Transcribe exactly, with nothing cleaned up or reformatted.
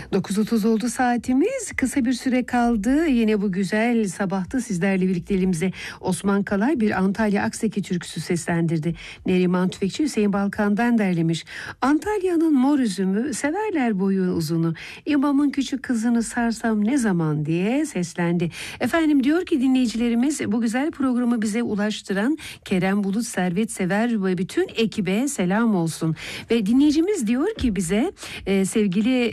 dokuz otuz oldu saatimiz. Kısa bir süre kaldı. Yine bu güzel sabahta sizlerle birlikte elimize Osman Kalay bir Antalya Akseki türküsü seslendirdi. Neriman Tüfekçi Hüseyin Balkan'dan derlemiş. Antalya'nın mor üzümü, severler boyu uzunu. İmamın küçük kızını sarsam ne zaman diye seslendi. Efendim, diyor ki dinleyicilerimiz, bu güzel programı bize ulaştıran Kerem Bulut, Servet Sever ve bütün ekibe selam olsun. Ve dinleyicimiz diyor ki bize, e, sevgili